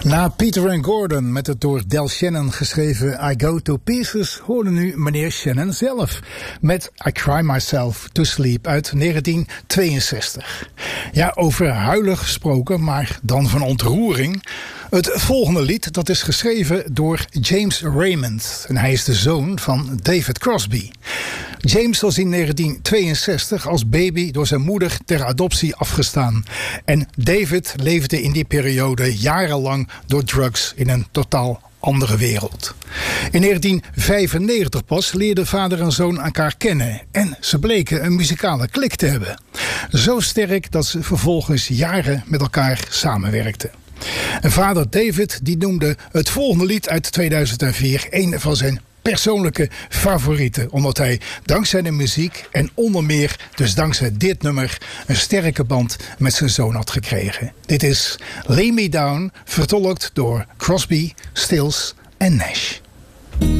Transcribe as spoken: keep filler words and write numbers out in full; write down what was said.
Na Peter and Gordon met het door Del Shannon geschreven I Go to Pieces hoorde nu meneer Shannon zelf met I Cry Myself to Sleep uit negentien tweeënzestig. Ja, over huilen gesproken, maar dan van ontroering. Het volgende lied dat is geschreven door James Raymond en hij is de zoon van David Crosby. James was in negentien tweeënzestig als baby door zijn moeder ter adoptie afgestaan. En David leefde in die periode jarenlang door drugs in een totaal andere wereld. In negentien vijfennegentig pas leerden vader en zoon elkaar kennen en ze bleken een muzikale klik te hebben. Zo sterk dat ze vervolgens jaren met elkaar samenwerkten. En vader David die noemde het volgende lied uit tweeduizend vier een van zijn persoonlijke favorieten, omdat hij dankzij de muziek en onder meer dus dankzij dit nummer een sterke band met zijn zoon had gekregen. Dit is Lay Me Down, vertolkt door Crosby, Stills en Nash.